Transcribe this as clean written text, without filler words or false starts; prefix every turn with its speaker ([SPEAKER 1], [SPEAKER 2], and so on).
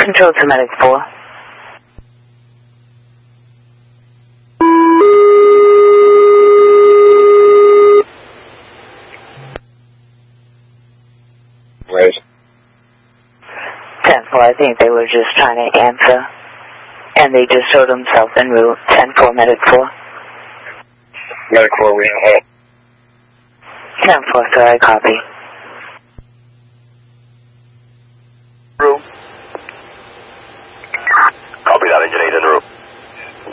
[SPEAKER 1] Control to Medic 4.
[SPEAKER 2] Where's
[SPEAKER 1] 10-4, I think they were just trying to answer. And they just showed themselves en route. 10-4, Medic 4.
[SPEAKER 2] Medic 4, we have
[SPEAKER 1] 10-4, sir, I copy.